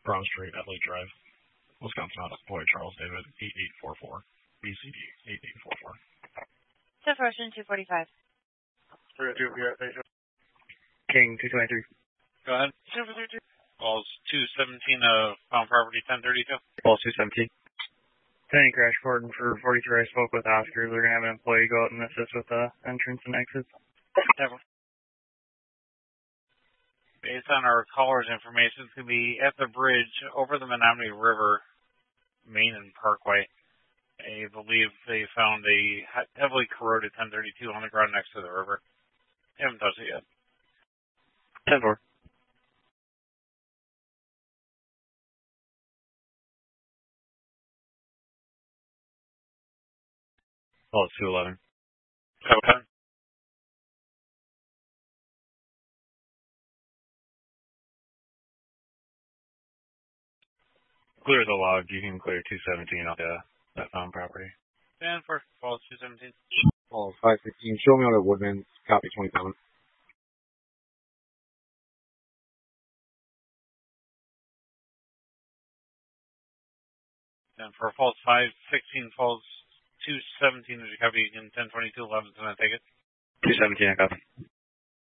Brown Street at Lake Drive, Wisconsin, Boy Charles David, 8844, BCD 8844. 245. King 223. Go ahead. Calls 217 of found property 1032. Calls 217. Pending crash report for 43. I spoke with Oscar. They're going to have an employee go out and assist with the entrance and exits. Based on our caller's information, to be at the bridge over the Menominee River, Main and Parkway. I believe they found a heavily corroded 1032 on the ground next to the river. They haven't touched it yet. 10-4. Oh, it's 211. Okay. Clear the log. You can clear 217 off that found property. And for calls 217. Calls 516. Show me on the Woodman's. Copy 27. And for false 516, false 217, did you copy in 1022, 11, and I take it? 217, I copy.